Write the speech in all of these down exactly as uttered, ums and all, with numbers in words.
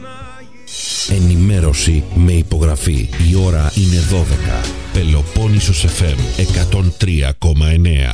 Ενημέρωση με υπογραφή. Η ώρα είναι δώδεκα. Πελοπόννησος εφ εμ εκατόν τρία κόμμα εννέα.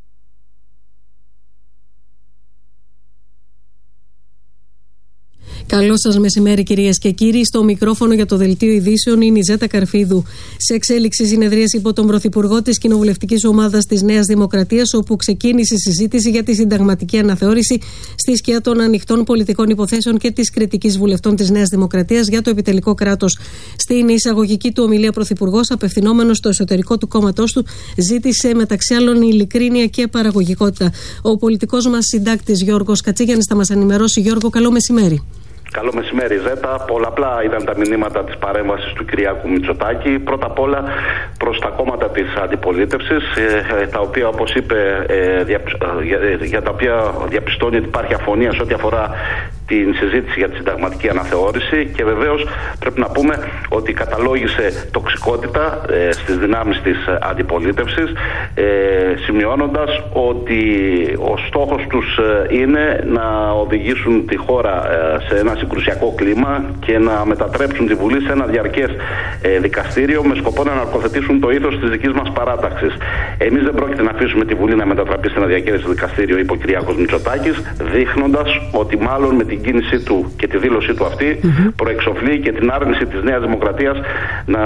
Καλό σας μεσημέρι, κυρίες και κύριοι. Στο μικρόφωνο για το δελτίο ειδήσεων είναι η Ζέτα Καρφίδου. Σε εξέλιξη συνεδρίαση υπό τον Πρωθυπουργό της Κοινοβουλευτικής Ομάδας της Νέας Δημοκρατίας, όπου ξεκίνησε η συζήτηση για τη συνταγματική αναθεώρηση στη σκιά των ανοιχτών πολιτικών υποθέσεων και της κριτικής βουλευτών της Νέας Δημοκρατίας για το επιτελικό κράτος. Στην εισαγωγική του ομιλία, ο Πρωθυπουργός, απευθυνόμενος στο εσωτερικό του κόμματός του, ζήτησε μεταξύ άλλων ειλικρίνεια και παραγωγικότητα. Ο πολιτικός μας συντάκτης Γιώργος Κατσίγιαννης θα μας ενημερώσει. Γιώργο, καλό μεσημέρι. Καλό μεσημέρι, Ζέτα. Πολλαπλά ήταν τα μηνύματα της παρέμβασης του Κυριάκου Μητσοτάκη. Πρώτα απ' όλα προς τα κόμματα της αντιπολίτευσης, τα οποία, όπως είπε, για τα οποία διαπιστώνει ότι υπάρχει αφωνία σε ό,τι αφορά την συζήτηση για τη συνταγματική αναθεώρηση, και βεβαίως πρέπει να πούμε ότι καταλόγησε τοξικότητα ε, στις δυνάμεις της αντιπολίτευσης, ε, σημειώνοντας ότι ο στόχος τους είναι να οδηγήσουν τη χώρα ε, σε ένα συγκρουσιακό κλίμα και να μετατρέψουν τη Βουλή σε ένα διαρκές ε, δικαστήριο με σκοπό να αναρκοθετήσουν το ήθος της δικής μας παράταξης. Εμείς δεν πρόκειται να αφήσουμε τη Βουλή να μετατραπεί σε ένα διαρκές δικαστήριο, είπε ο Κυριάκος Μητσοτάκης, δείχνοντας ότι μάλλον με την κίνησή του και τη δήλωσή του αυτή mm-hmm. προεξοφλεί και την άρνηση της Νέας Δημοκρατίας να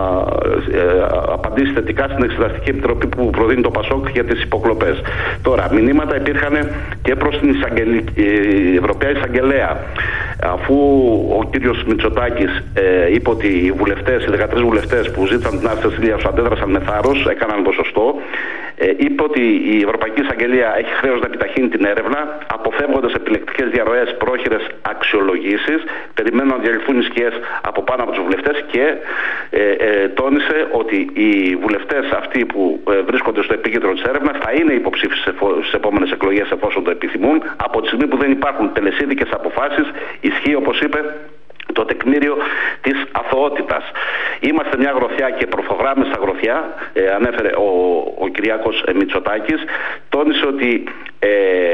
ε, απαντήσει θετικά στην Εξεταστική Επιτροπή που προδίνει το ΠΑΣΟΚ για τις υποκλοπές. Τώρα, μηνύματα υπήρχαν και προς την εισαγγελ... ε, Ευρωπαία Εισαγγελέα, αφού ο κύριος Μητσοτάκης ε, είπε ότι οι βουλευτές, οι δεκατρείς βουλευτές που ζήτησαν την άρση της Σιλίας αντέδρασαν με θάρρος, έκαναν το σωστό. Ε, είπε ότι η Ευρωπαϊκή Εισαγγελία έχει χρέος να επιταχύνει την έρευνα, αποφεύγοντας επιλεκτικές διαρροές, πρόχειρες αξιολογήσεις, περιμένουν να διαλυθούν οι σκιές από πάνω από τους βουλευτές, και ε, ε, τόνισε ότι οι βουλευτές αυτοί που ε, βρίσκονται στο επίκεντρο της έρευνας θα είναι υποψήφιοι στις επόμενες εκλογές εφόσον το επιθυμούν. Από τη στιγμή που δεν υπάρχουν τελεσίδικες αποφάσεις, ισχύει, όπως είπε, το τεκμήριο της αθωότητας. Είμαστε μια γροθιά και προφογράμμισα γροθιά, ε, ανέφερε ο, ο Κυριάκος Μητσοτάκης. Τόνισε ότι ε,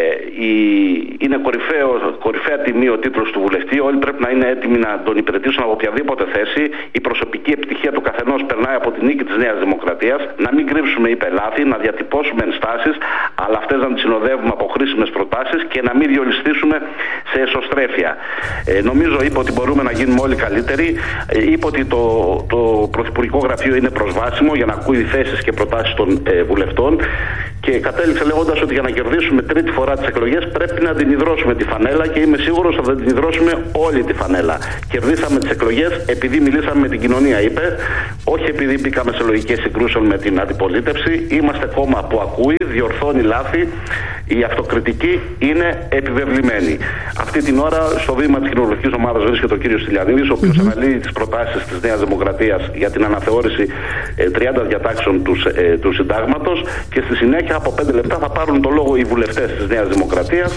η, είναι κορυφαίο, κορυφαία τιμή ο τίτλος του βουλευτή. Όλοι πρέπει να είναι έτοιμοι να τον υπηρετήσουν από οποιαδήποτε θέση. Η προσωπική επιτυχία του καθενός περνάει από την νίκη της Νέας Δημοκρατίας. Να μην κρύψουμε, είπε, λάθη, να διατυπώσουμε ενστάσεις, αλλά αυτές να τις συνοδεύουμε από χρήσιμες προτάσεις και να μην διολιστήσουμε σε εσωστρέφεια. Ε, νομίζω, είπε, ότι μπορούμε να γίνουμε όλοι καλύτεροι. Είπε ότι το, το Πρωθυπουργικό Γραφείο είναι προσβάσιμο για να ακούει θέσεις και προτάσεις των ε, βουλευτών, και κατέληξε λέγοντας ότι για να κερδίσουμε τρίτη φορά τις εκλογές πρέπει να την υδρώσουμε τη φανέλα, και είμαι σίγουρος ότι θα την υδρώσουμε όλη τη φανέλα. Κερδίσαμε τις εκλογές επειδή μιλήσαμε με την κοινωνία, είπε, όχι επειδή μπήκαμε σε λογικές συγκρούσεων με την αντιπολίτευση. Είμαστε κόμμα που ακούει, διορθώνει λάθη, η αυτοκριτική είναι επιβεβλημένη. Αυτή την ώρα στο βήμα της κοινοβουλευτικής ομάδας βρίσκεται ο κύριος Στυλιανίδης, ο οποίος mm-hmm. αναλύει τις προτάσεις της Νέας Δημοκρατίας για την αναθεώρηση ε, τριάντα διατάξεων του, ε, του συντάγματος, και στη συνέχεια από πέντε λεπτά θα πάρουν το λόγο οι βουλευτές της Νέας Δημοκρατίας,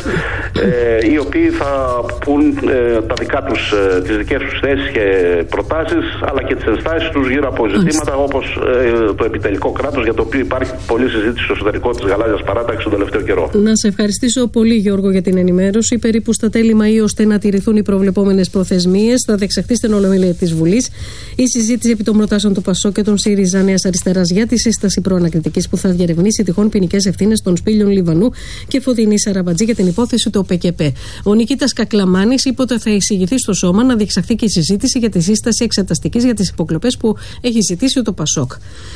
ε, οι οποίοι θα πούν ε, τα δικά τους, ε, τις δικές τους θέσεις και προτάσεις, αλλά και τις ενστάσεις τους γύρω από ζητήματα όπως ε, το επιτελικό κράτος, για το οποίο υπάρχει πολλή συζήτηση στο εσωτερικό της γαλάζιας παράταξης τον τελευταίο καιρό. Να σε ευχαριστήσω πολύ, Γιώργο, για την ενημέρωση. Περίπου στα τέλη Μαΐου, ώστε να τηρηθούν οι προβλεπόμενες προθεσμίες, θα διεξαχθεί στην Ολομέλεια της Βουλής η συζήτηση επί των προτάσεων του ΠΑΣΟΚ και των ΣΥΡΙΖΑ Νέας Αριστεράς για τη σύσταση προανακριτικής που θα διερευνήσει τυχόν ποινικές ευθύνες των Σπήλιων Λιβανού και Φωτεινής Σαραμπατζή για την υπόθεση του ΟΠΕΚΕΠ. Ο Νικήτας Κακλαμάνης είπε ότι θα εισηγηθεί στο Σώμα να διεξαχθεί και η συζήτηση για τη σύσταση εξεταστικής για τις υποκλοπές που έχει ζητήσει το ΠΑΣΟΚ.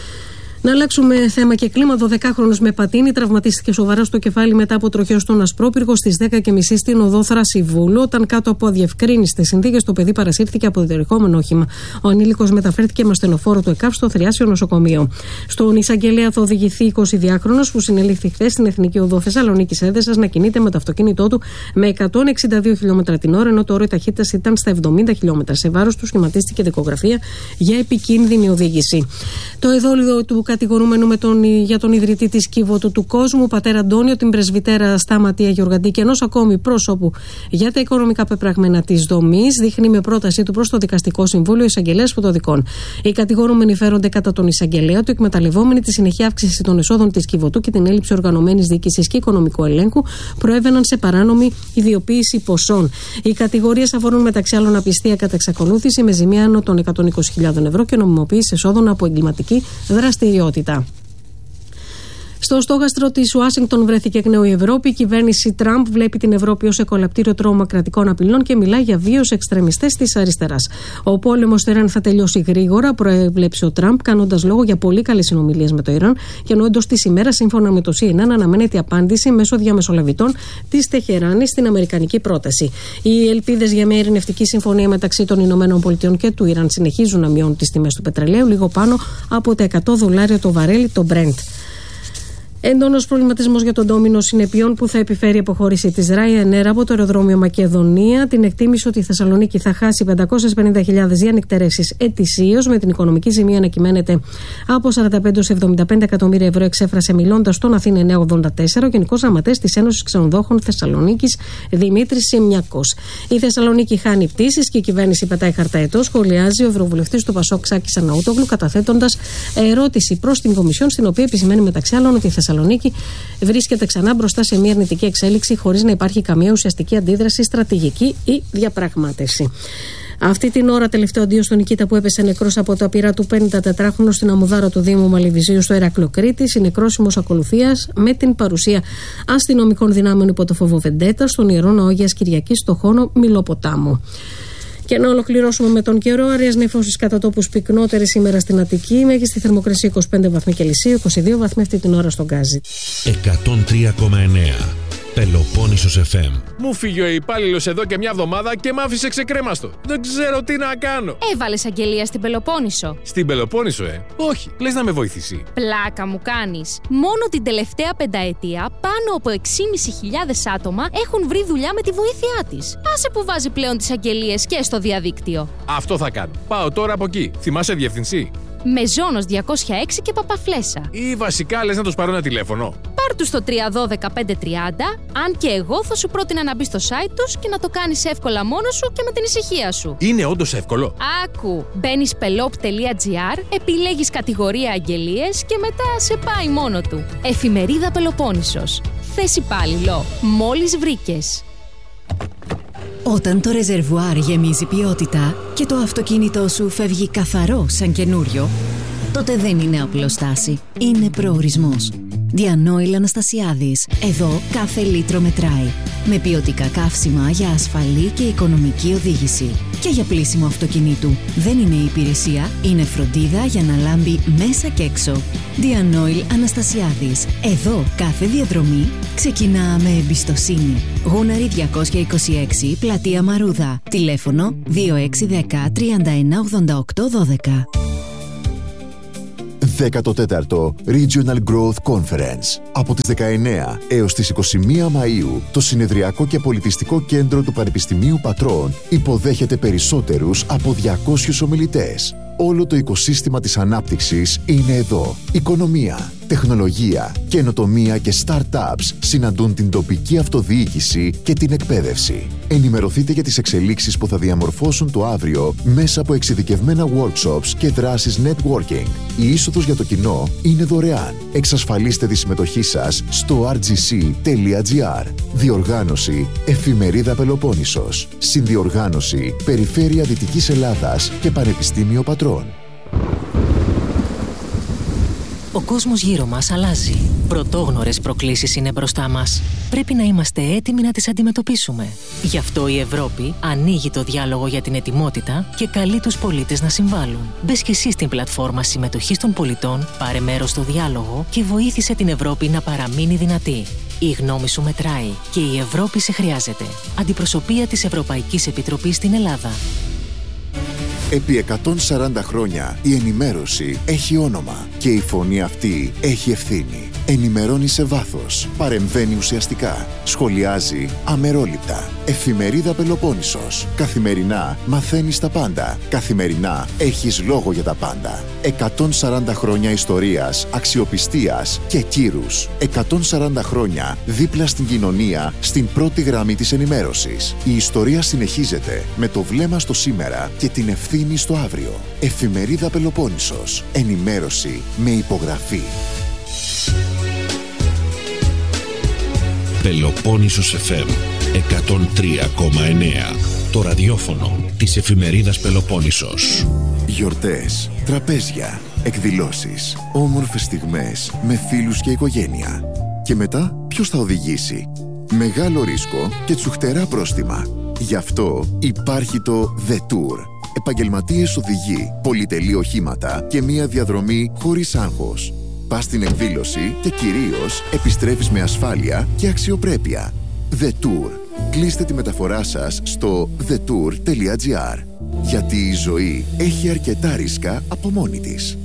Να αλλάξουμε θέμα και κλίμα. δωδεκάχρονος με πατίνι τραυματίστηκε σοβαρά στο κεφάλι μετά από τροχαίο στον Ασπρόπυργο στις δέκα και μισή στην οδό Θρασιβούλου, όταν κάτω από αδιευκρίνιστες συνθήκες το παιδί παρασύρθηκε από διδερχόμενο όχημα. Ο ανήλικος μεταφέρθηκε με ασθενοφόρο του ΕΚΑΒ στο Θριάσιο νοσοκομείο. Στον εισαγγελέα θα οδηγηθεί εικοσιδυάχρονος που συνελήφθη χθες στην Εθνική Οδό Θεσσαλονίκης Έδεσσας να κινείται με το αυτοκίνητό του με εκατόν εξήντα δύο χιλιόμετρα την ώρα, ενώ το όριο ταχύτητας ήταν στα εβδομήντα χιλιόμετρα. Σε βάρος του σχηματίστηκε δικογραφία για επικίνδυνη οδήγηση. Το εδόλιο του κατηγορούμενου με τον, για τον ιδρυτή της Κιβωτού του Κόσμου, πατέρα Αντώνιο, την πρεσβυτέρα Σταματία Γεωργαντή και ενός ακόμη πρόσωπου για τα οικονομικά πεπραγμένα της δομής, δείχνει με πρότασή του προς το Δικαστικό Συμβούλιο εισαγγελέας Φωτοδικών. Οι κατηγορούμενοι φέρονται κατά τον εισαγγελέα του, εκμεταλλευόμενοι τη συνεχή αύξηση των εσόδων της Κιβωτού και την έλλειψη οργανωμένης διοίκησης και οικονομικού ελέγχου, προέβαιναν σε παράνομη ιδιοποίηση ποσών. Οι κατηγορίες αφορούν μεταξύ άλλων απιστία κατά εξακολούθηση με ζημία άνω των εκατόν είκοσι χιλιάδες ευρώ και νομιμοποίηση εσόδων από εγκληματική δραστηριότητα. Στο στόχαστρο της Ουάσιγκτον βρέθηκε εκ νέου η Ευρώπη. Η κυβέρνηση Τραμπ βλέπει την Ευρώπη ως εκολαπτήριο τρομοκρατικών απειλών και μιλάει για βίους εξτρεμιστές της αριστεράς. Ο πόλεμος στο Ιράν θα τελειώσει γρήγορα, προέβλεψε ο Τραμπ, κάνοντας λόγο για πολύ καλές συνομιλίες με το Ιράν. Και ενώ εντός της ημέρας, σύμφωνα με το σι εν εν, αναμένεται η απάντηση μέσω διαμεσολαβητών της Τεχεράνης στην αμερικανική πρόταση. Οι ελπίδες για μια ειρηνευτική συμφωνία μεταξύ των Ηνωμένων Πολιτειών και του Ιράν συνεχίζουν να μειώνουν τις τιμές του πετρελαίου, λίγο πάνω από τα εκατό δολάρια το βαρέλι, το Brent. Έντονος προβληματισμός για τον ντόμινο συνεπειών που θα επιφέρει η αποχώρηση της Ryanair από το αεροδρόμιο Μακεδονία. Την εκτίμηση ότι η Θεσσαλονίκη θα χάσει πεντακόσιες πενήντα χιλιάδες διανυκτερεύσεις ετησίως, με την οικονομική ζημία να κυμαίνεται από σαράντα πέντε έως εβδομήντα πέντε εκατομμύρια ευρώ, εξέφρασε μιλώντας στον Αθήνα εννιακόσια ογδόντα τέσσερα ο Γενικός Γραμματέας της Ένωσης Ξενοδόχων Θεσσαλονίκης, Δημήτρης Σιμιακός. Η Θεσσαλονίκη χάνει πτήσεις και η κυβέρνηση πετάει χαρταετό, σχολιάζει ο ευρωβουλευτής του Πασόκ Σάκης Αναούτογλου, καταθέτοντας ερώτηση προς την Κομισιόν, στην οποία επισημαίνει μεταξύ άλλων ότι η Θεσσαλονίκη βρίσκεται ξανά μπροστά σε μια αρνητική εξέλιξη, χωρίς να υπάρχει καμία ουσιαστική αντίδραση, στρατηγική ή διαπραγμάτευση. Αυτή την ώρα, τελευταίο αντίο στον Νικήτα που έπεσε νεκρός από τα πυρά του πενηντατετράχρονου στην Αμμουδάρα του Δήμου Μαλιβιζίου στο Ηράκλειο Κρήτης. Η νεκρόσιμος ακολουθίας με την παρουσία αστυνομικών δυνάμεων υπό το φόβο βεντέτα στον Ιερό Ναό Αγίας Κυριακής στο χώρο Μιλοποτάμου. Και να ολοκληρώσουμε με τον καιρό. Αραιές νεφώσεις κατά τόπους πυκνότερες σήμερα στην Αττική. Μέγιστη θερμοκρασία είκοσι πέντε βαθμοί Κελσίου, είκοσι δύο βαθμοί αυτή την ώρα στον Γκάζι. εκατόν τρία κόμμα εννέα Πελοπόννησος εφ εμ. Μου φύγει ο υπάλληλος εδώ και μια εβδομάδα και μ' άφησε ξεκρέμαστο. Δεν ξέρω τι να κάνω. Έβαλες αγγελία στην Πελοπόννησο. Στην Πελοπόννησο, ε. Όχι, λες να με βοηθήσει. Πλάκα μου κάνεις. Μόνο την τελευταία πενταετία πάνω από έξι χιλιάδες πεντακόσια άτομα έχουν βρει δουλειά με τη βοήθειά της. Άσε που βάζει πλέον τις αγγελίες και στο διαδίκτυο. Αυτό θα κάνω. Πάω τώρα από εκεί. Θυμάσαι διευθυνσή? Μεζόνος διακόσια έξι και Παπαφλέσσα. Ή βασικά λες να τους πάρω ένα τηλέφωνο. Πάρ' τους στο τρία ένα δύο πέντε τριάντα, αν και εγώ θα σου πρότεινα να μπεις στο site τους και να το κάνεις εύκολα μόνος σου και με την ησυχία σου. Είναι όντως εύκολο. Άκου, μπαίνεις πελόπ τελεία τζι άρ, επιλέγεις κατηγορία αγγελίες και μετά σε πάει μόνο του. Εφημερίδα Πελοπόννησος. Θες υπάλληλο. Μόλις βρήκες. Όταν το ρεζερβουάρ γεμίζει ποιότητα και το αυτοκίνητό σου φεύγει καθαρό σαν καινούριο, τότε δεν είναι απλώς στάση, είναι προορισμός. Διανόηλ Αναστασιάδης. Εδώ κάθε λίτρο μετράει. Με ποιοτικά καύσιμα για ασφαλή και οικονομική οδήγηση. Και για πλύσιμο αυτοκινήτου. Δεν είναι υπηρεσία, είναι φροντίδα για να λάμπει μέσα και έξω. Διανόηλ Αναστασιάδης. Εδώ κάθε διαδρομή ξεκινά με εμπιστοσύνη. Γούναρη διακόσια είκοσι έξι, Πλατεία Μαρούδα. Τηλέφωνο δύο έξι ένα μηδέν τρία ένα ογδόντα οκτώ δώδεκα. δέκατο τέταρτο Regional Growth Conference. Από τις δεκαεννέα έως τις είκοσι μία Μαΐου, το Συνεδριακό και Πολιτιστικό Κέντρο του Πανεπιστημίου Πατρών υποδέχεται περισσότερους από διακόσιους ομιλητές. Όλο το οικοσύστημα της ανάπτυξης είναι εδώ. Οικονομία, τεχνολογία, καινοτομία και startups συναντούν την τοπική αυτοδιοίκηση και την εκπαίδευση. Ενημερωθείτε για τις εξελίξεις που θα διαμορφώσουν το αύριο μέσα από εξειδικευμένα workshops και δράσεις networking. Η είσοδος για το κοινό είναι δωρεάν. Εξασφαλίστε τη συμμετοχή σας στο αρ τζι σι τελεία τζι άρ. Διοργάνωση Εφημερίδα Πελοπόννησος. Συνδιοργάνωση Περιφέρεια Δυτικής Ελλάδας και Πανεπιστήμιο Πατρών. Ο κόσμος γύρω μας αλλάζει. Πρωτόγνωρες προκλήσεις είναι μπροστά μας. Πρέπει να είμαστε έτοιμοι να τις αντιμετωπίσουμε. Γι' αυτό η Ευρώπη ανοίγει το διάλογο για την ετοιμότητα και καλεί τους πολίτες να συμβάλλουν. Μπες και εσύ στην πλατφόρμα συμμετοχής των πολιτών, πάρε μέρος στο διάλογο και βοήθησε την Ευρώπη να παραμείνει δυνατή. Η γνώμη σου μετράει και η Ευρώπη σε χρειάζεται. Αντιπροσωπεία της Ευρωπαϊκής Επιτροπής στην Ελλάδα. Επί εκατόν σαράντα χρόνια η ενημέρωση έχει όνομα και η φωνή αυτή έχει ευθύνη. Ενημερώνει σε βάθος, παρεμβαίνει ουσιαστικά, σχολιάζει αμερόληπτα. Εφημερίδα Πελοπόννησος. Καθημερινά μαθαίνεις τα πάντα. Καθημερινά έχεις λόγο για τα πάντα. εκατόν σαράντα χρόνια ιστορίας, αξιοπιστίας και κύρους. εκατόν σαράντα χρόνια δίπλα στην κοινωνία, στην πρώτη γραμμή της ενημέρωσης. Η ιστορία συνεχίζεται με το βλέμμα στο σήμερα και την ευθύνη στο αύριο. Εφημερίδα Πελοπόννησος. Ενημέρωση με υπογραφή. Πελοπόννησος εφ εμ εκατόν τρία κόμμα εννέα. Το ραδιόφωνο της εφημερίδας Πελοπόννησος. Γιορτές, τραπέζια, εκδηλώσεις, όμορφες στιγμές με φίλους και οικογένεια. Και μετά ποιος θα οδηγήσει? Μεγάλο ρίσκο και τσουχτερά πρόστιμα. Γι' αυτό υπάρχει το The Tour. Επαγγελματίες οδηγοί, πολυτελή οχήματα και μία διαδρομή χωρίς άγχος. Πας στην εκδήλωση και κυρίως επιστρέφεις με ασφάλεια και αξιοπρέπεια. The Tour. Κλείστε τη μεταφορά σας στο the tour τελεία gr. Γιατί η ζωή έχει αρκετά ρίσκα από μόνη της.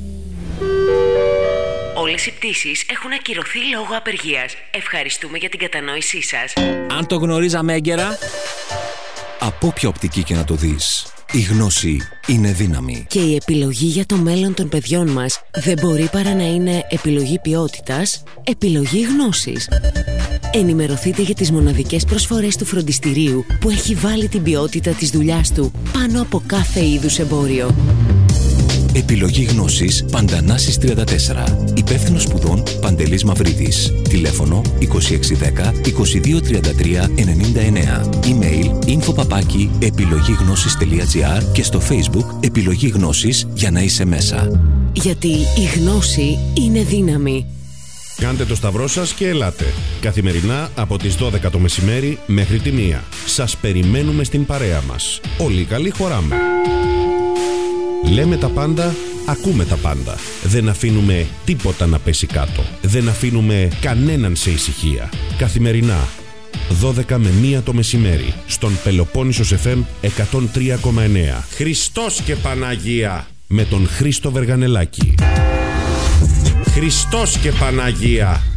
Όλες οι πτήσεις έχουν ακυρωθεί λόγω απεργίας. Ευχαριστούμε για την κατανόησή σας. Αν το γνωρίζαμε έγκαιρα... Από όποια οπτική και να το δεις, η γνώση είναι δύναμη. Και η επιλογή για το μέλλον των παιδιών μας δεν μπορεί παρά να είναι επιλογή ποιότητας, επιλογή γνώσης. Ενημερωθείτε για τις μοναδικές προσφορές του φροντιστηρίου που έχει βάλει την ποιότητα της δουλειάς του πάνω από κάθε είδους εμπόριο. Επιλογή γνώσης Παντανάσης τριάντα τέσσερα. Υπεύθυνος σπουδών Παντελής Μαυρίδης. Τηλέφωνο είκοσι έξι δέκα είκοσι δύο τριάντα τρία ενενήντα εννέα. Email info παπάκι επιλογή-γνώσης τελεία gr και στο Facebook Επιλογή Γνώσης για να είσαι μέσα. Γιατί η γνώση είναι δύναμη. Κάντε το σταυρό σας και ελάτε. Καθημερινά από τις δώδεκα το μεσημέρι μέχρι τη μία. Σας περιμένουμε στην παρέα μας. Όλοι καλοί χωράμε. Λέμε τα πάντα, ακούμε τα πάντα. Δεν αφήνουμε τίποτα να πέσει κάτω. Δεν αφήνουμε κανέναν σε ησυχία. Καθημερινά, δώδεκα με μία το μεσημέρι, στον Πελοπόννησος εφ εμ εκατόν τρία κόμμα εννέα. Χριστός και Παναγία, με τον Χρήστο Βεργανελάκη. Χριστός και Παναγία.